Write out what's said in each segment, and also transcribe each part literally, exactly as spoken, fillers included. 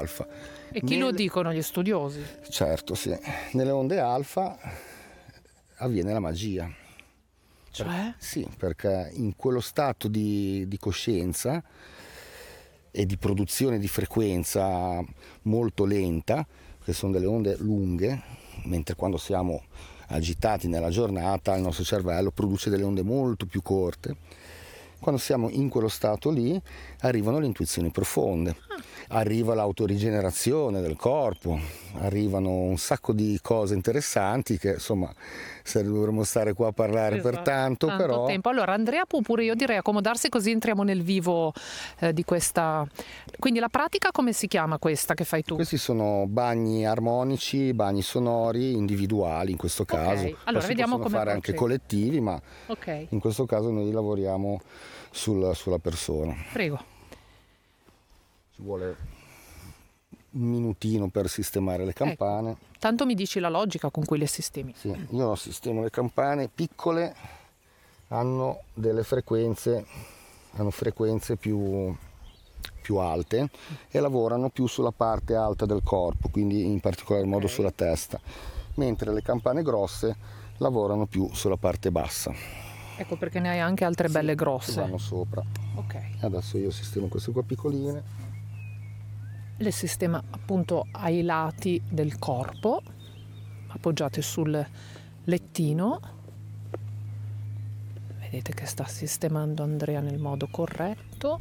alfa. E chi Nel... lo dicono gli studiosi? Certo, sì. Nelle onde alfa avviene la magia. Cioè? Sì, perché in quello stato di, di coscienza e di produzione di frequenza molto lenta, che sono delle onde lunghe, mentre quando siamo agitati nella giornata il nostro cervello produce delle onde molto più corte. Quando siamo in quello stato lì arrivano le intuizioni profonde, arriva l'autorigenerazione del corpo, arrivano un sacco di cose interessanti che insomma se dovremmo stare qua a parlare Esatto, per tanto, tanto però... tempo. Allora Andrea può pure, io direi, accomodarsi, così entriamo nel vivo eh, di questa... Quindi la pratica come si chiama questa che fai tu? Questi sono bagni armonici, bagni sonori, individuali in questo caso. Ok, allora si vediamo possono come fare anche procede. collettivi, ma Ok, in questo caso noi lavoriamo sul- sulla persona. prego. Ci vuole un minutino per sistemare le campane. Ecco. Tanto mi dici la logica con cui le sistemi. Sì, io sistemo le campane piccole, hanno delle frequenze, hanno frequenze più, più alte e lavorano più sulla parte alta del corpo, quindi in particolar modo Ok. sulla testa, mentre le campane grosse lavorano più sulla parte bassa. Ecco perché ne hai anche altre belle Che grosse. vanno sopra. Ok. Adesso io sistemo queste qua piccoline. Le sistema appunto ai lati del corpo, appoggiate sul lettino. Vedete che sta sistemando Andrea nel modo corretto.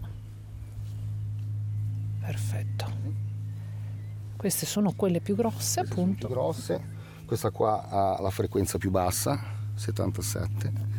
Perfetto. Queste sono quelle più grosse, Queste sono appunto. più grosse. Questa qua ha la frequenza più bassa, settantasette.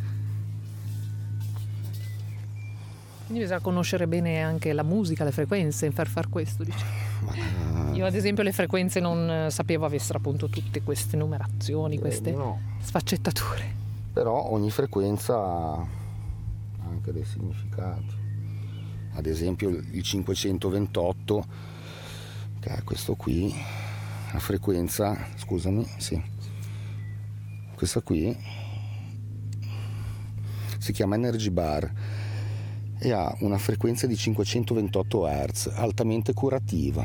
Quindi bisogna conoscere bene anche la musica, le frequenze per far questo, diciamo. Ma, Io ad esempio le frequenze non eh, sapevo avessero appunto tutte queste numerazioni, eh, queste no. sfaccettature. Però ogni frequenza ha anche dei significati. Ad esempio il cinquecentoventotto, che è questo qui, la frequenza, scusami, sì, questa qui si chiama Energy Bar e ha una frequenza di cinquecentoventotto hertz, altamente curativa.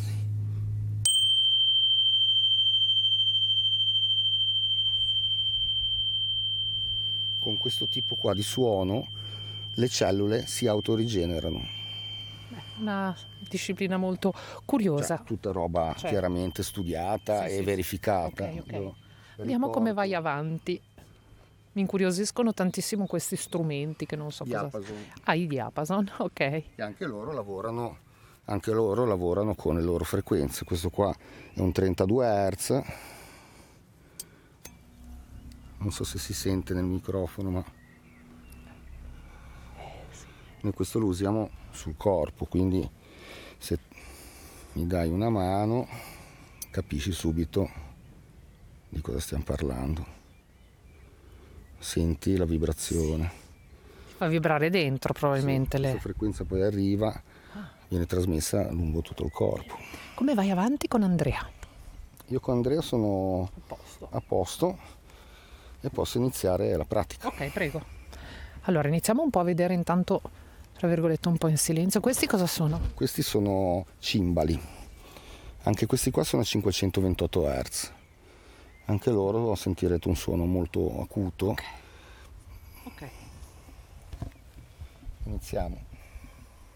Con questo tipo qua di suono le cellule si autorigenerano. Una disciplina molto curiosa. Cioè, tutta roba Certo. chiaramente studiata Sì, e sì. verificata. Ok, ok. Io Vediamo come ricordo vai avanti. Mi incuriosiscono tantissimo questi strumenti che non so cosa... Diapason. Ah, i diapason, ok. E anche loro lavorano, anche loro lavorano con le loro frequenze. Questo qua è un trentadue hertz. Non so se si sente nel microfono, ma noi questo lo usiamo sul corpo, quindi se mi dai una mano capisci subito di cosa stiamo parlando. Senti la vibrazione. Fa vibrare dentro probabilmente. Sì, le... questa frequenza poi arriva, viene trasmessa lungo tutto il corpo. Come vai avanti con Andrea? Io con Andrea sono A posto. a posto e posso iniziare la pratica. Ok, prego. Allora, iniziamo un po' a vedere intanto, tra virgolette, un po' in silenzio. Questi cosa sono? Questi sono cimbali. Anche questi qua sono a cinquecentoventotto hertz. Anche loro sentirete un suono molto acuto. Ok. Ok. Iniziamo.